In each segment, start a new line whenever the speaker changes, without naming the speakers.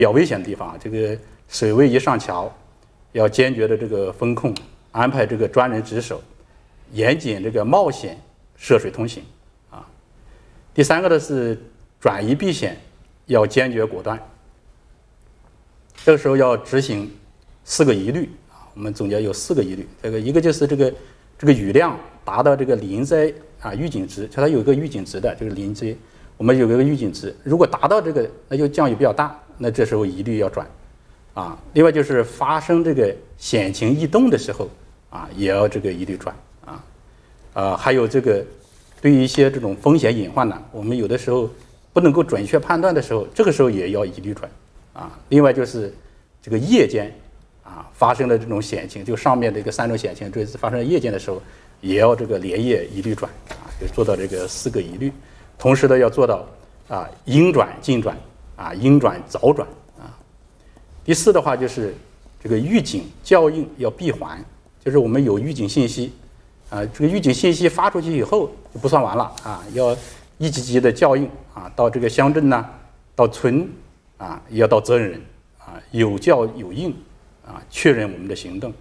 比较危险的地方，这个水位一上桥，要坚决的这个风控，安排这个专人值守，严谨这个冒险涉水通行啊。第三个呢是转移避险，要坚决果断。这个时候要执行4个疑虑啊，我们总结有4个疑虑。一个就是这个雨量达到这个临灾预警值，它有一个预警值的这个临灾，我们有一个预警值，如果达到这个，那就降雨比较大，那这时候一律要转啊。另外就是发生这个险情异动的时候啊，也要这个一律转啊。还有这个对于一些这种风险隐患呢，我们有的时候不能够准确判断的时候，这个时候也要一律转啊。另外就是这个夜间发生的这种险情，就上面这个3种险情，这次发生在夜间的时候，也要这个连夜一律转啊，就做到这个4个一律。同时呢，要做到应转尽转应转早转啊。第4的话就是这个预警校应要闭环，就是我们有预警信息这个预警信息发出去以后就不算完了要一级级的校应到这个乡镇呢，到村也要到责任人有校有应确认我们的行动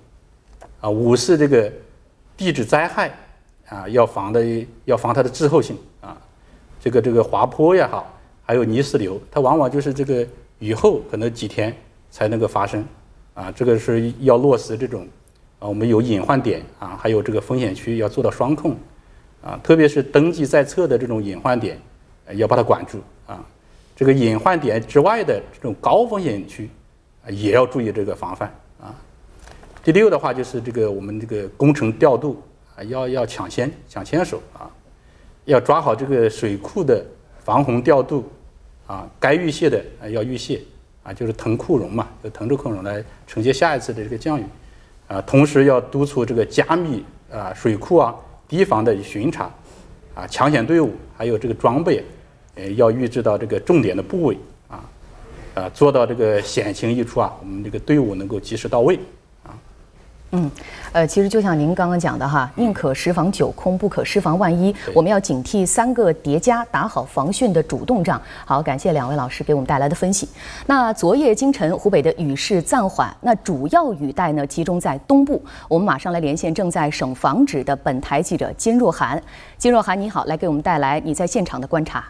5是这个地质灾害要防它的滞后性这个滑坡也好，还有泥石流，它往往就是这个雨后可能几天才能够发生这个是要落实这种我们有隐患点还有这个风险区要做到双控特别是登记在册的这种隐患点要把它管住这个隐患点之外的这种高风险区也要注意这个防范第6的话就是这个我们这个工程调度要抢先手要抓好这个水库的防洪调度该预泄的要预泄就是腾库容嘛，就腾出库容来承接下一次的这个降雨同时要督促这个加密水库堤防的巡查抢险队伍还有这个装备要预置到这个重点的部位做到这个险情一出我们这个队伍能够及时到位
其实就像您刚刚讲的哈，宁可十防九空，不可失防万一。我们要警惕3个叠加，打好防汛的主动仗。好，感谢2位老师给我们带来的分析。那昨夜今晨，湖北的雨势暂缓，那主要雨带呢集中在东部。我们马上来连线正在省防指的本台记者金若涵。金若涵，你好，来给我们带来你在现场的观察。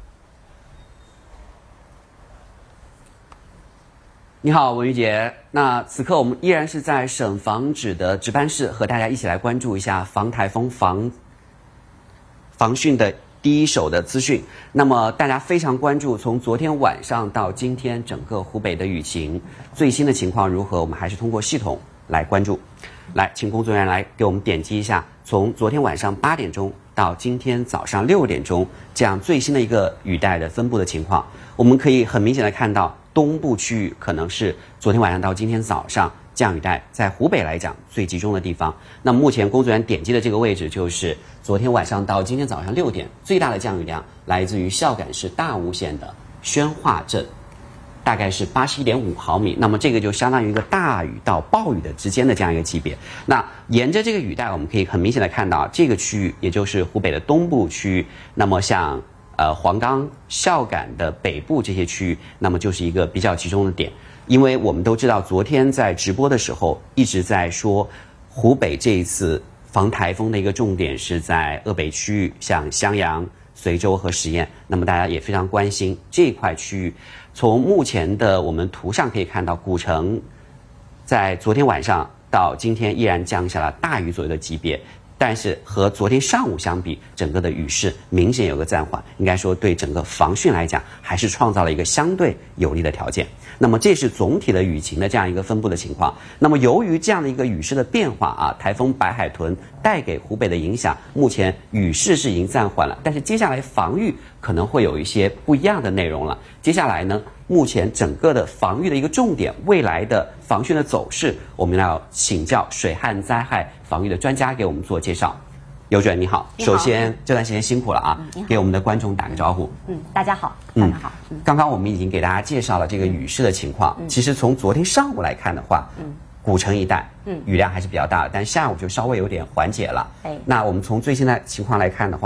你好，文玉洁。那此刻我们依然是在省防指的值班室，和大家一起来关注一下防台风、防汛的第一手的资讯。那么大家非常关注，从昨天晚上到今天整个湖北的雨情最新的情况如何？我们还是通过系统来关注。来，请工作人员来给我们点击一下，从昨天晚上8点钟到今天早上6点钟，这样最新的一个雨带的分布的情况。我们可以很明显的看到，东部区域可能是昨天晚上到今天早上降雨带在湖北来讲最集中的地方。那么目前工作人员点击的这个位置就是昨天晚上到今天早上6点，最大的降雨量来自于孝感市大吴县的宣化镇，大概是81.5毫米。那么这个就相当于一个大雨到暴雨的之间的这样一个级别。那沿着这个雨带，我们可以很明显的看到，这个区域也就是湖北的东部区域，那么像黄冈、孝感的北部这些区域，那么就是一个比较集中的点。因为我们都知道，昨天在直播的时候一直在说，湖北这一次防台风的一个重点是在鄂北区域，像襄阳、随州和十堰。那么大家也非常关心这一块区域。从目前的我们图上可以看到，古城在昨天晚上到今天依然降下了大雨左右的级别。但是和昨天上午相比，整个的雨势明显有个暂缓，应该说对整个防汛来讲，还是创造了一个相对有利的条件。那么这是总体的雨情的这样一个分布的情况。那么由于这样的一个雨势的变化台风白海豚带给湖北的影响，目前雨势是已经暂缓了，但是接下来防御可能会有一些不一样的内容了。接下来呢，目前整个的防御的一个重点，未来的防汛的走势，我们要请教水旱灾害防御的专家给我们做介绍。尤主任你好，首先这段时间辛苦了给我们的观众打个招呼。
大家好，大家好。
刚刚我们已经给大家介绍了这个雨势的情况。其实从昨天上午来看的话，古城一带雨量还是比较大的，但下午就稍微有点缓解了。那我们从最新的情况来看的话，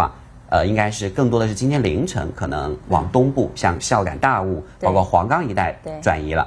应该是更多的是今天凌晨可能往东部向孝感大雾，包括黄冈一带转移了。